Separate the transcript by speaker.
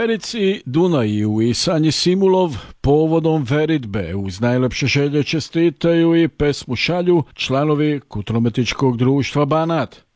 Speaker 1: Verici Dunaju i Sanji Simulov povodom veritbe uz najlepše želje čestitaju i pesmu šalju članovi Kulturno-umjetničkog društva Banat.